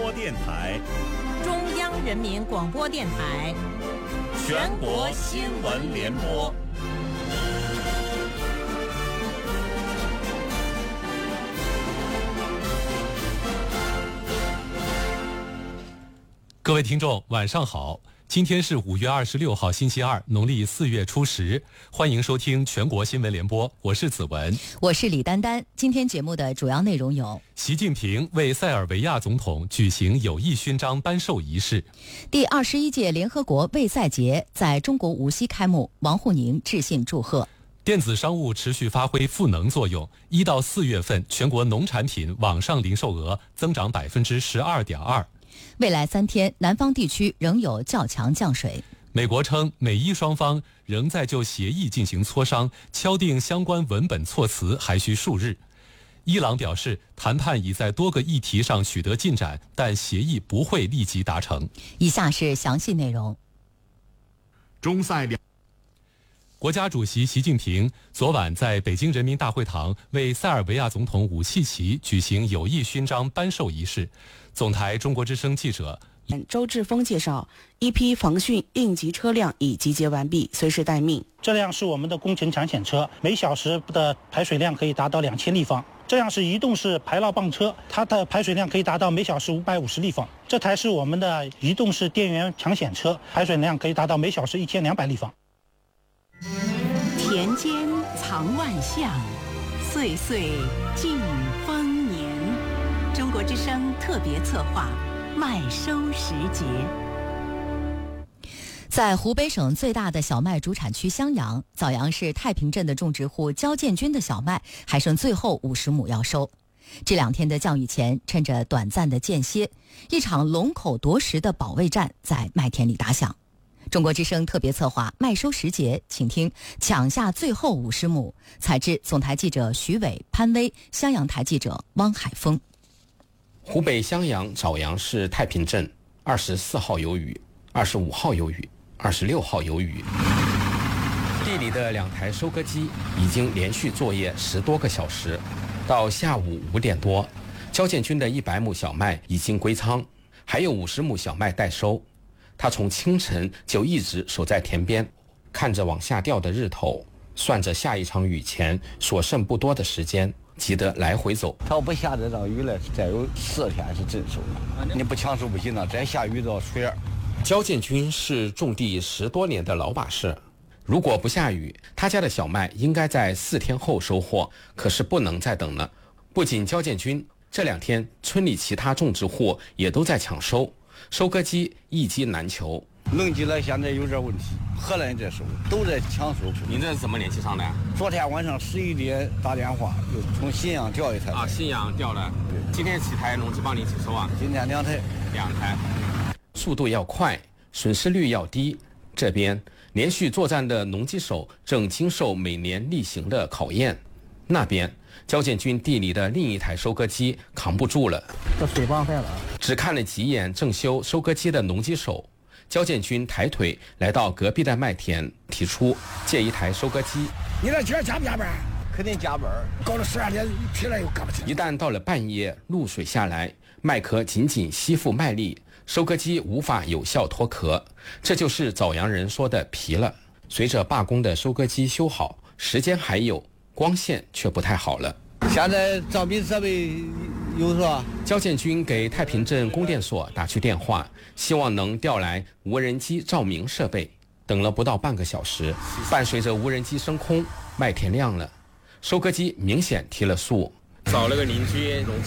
播电台、 中央人民广播电台、 全国新闻联播。 各位听众，晚上好！今天是5月26号，星期二，农历4月初10。欢迎收听全国新闻联播，我是子文， 我是李丹丹。今天节目的主要内容有： 习近平为塞尔维亚总统举行友谊勋章颁授仪式； 第21届联合国卫赛节在中国无锡开幕，王沪宁致信祝贺； 电子商务持续发挥赋能作用，1到4月份全国农产品网上零售额增长12.2%。 未来3天，南方地区仍有较强降水。 美国称，美伊双方仍在就协议进行磋商，敲定相关文本措辞还需数日。伊朗表示，谈判已在多个议题上取得进展，但协议不会立即达成。 以下是详细内容。 国家主席习近平昨晚在北京人民大会堂为塞尔维亚总统武契奇举行友谊勋章颁授仪式。总台中国之声记者周志峰介绍，一批防汛应急车辆已集结完毕，随时待命。 这辆是我们的工程抢险车，每小时的排水量可以达到2000立方。这样是移动式排涝泵车，它的排水量可以达到每小时550立方。这台是我们的移动式电源抢险车，排水量可以达到每小时1200立方。 田间藏万象，岁岁尽丰年。中国之声特别策划麦收时节。 在湖北省最大的小麦主产区襄阳，枣阳市太平镇的种植户焦建军的小麦还剩最后50亩要收。这2天的降雨前，趁着短暂的间歇，一场龙口夺食的保卫战在麦田里打响。中国之声特别策划麦收时节，请听抢下最后50亩。采制总台记者徐伟、潘威，襄阳台记者汪海峰。 湖北襄阳枣阳市太平镇24号有雨，25号有雨，26号有雨。地里的2台收割机已经连续作业10多个小时，到下午5点多，焦建军的100亩小麦已经归仓，还有50亩小麦待收。他从清晨就一直守在田边，看着往下掉的日头，算着下一场雨前所剩不多的时间，急得来回走。 他要不下这场雨了，再有4天是真收了。你不抢收不行了，再下雨到水儿。 焦建军是种地10多年的老把式，如果不下雨，他家的小麦应该在4天后收获，可是不能再等了。不仅焦建军，这2天村里其他种植户也都在抢收，收割机一机难求。 农机了现在有点问题，荷兰这收都在抢收。 您这是怎么联系上的？ 昨天晚上11点打电话，又从信阳调一台。 啊，信阳调了。对，今天几台农机帮你一起收啊？ 今天2台。 2台。速度要快，损失率要低。这边连续作战的农机手正经受每年例行的考验。那边焦建军地里的另一台收割机扛不住了， 这水帮坏了。 只看了几眼正修收割机的农机手，焦建军抬腿来到隔壁的麦田，提出借一台收割机。 你这今儿加不加班？ 肯定加班， 搞了12点，疲了又干不起。 一旦到了半夜，露水下来，麦壳紧紧吸附麦粒，收割机无法有效脱壳，这就是枣阳人说的疲了。随着罢工的收割机修好，时间还有，光线却不太好了。 现在照明设备有是吧？ 焦建军给太平镇供电所打去电话，希望能调来无人机照明设备。等了不到半个小时，伴随着无人机升空，麦田亮了，收割机明显提了速。找了个邻居，